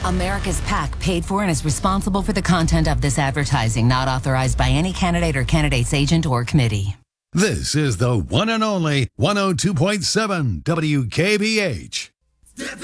America's PAC paid for and is responsible for the content of this advertising, not authorized by any candidate or candidate's agent or committee. This is the one and only 102.7 WKBH.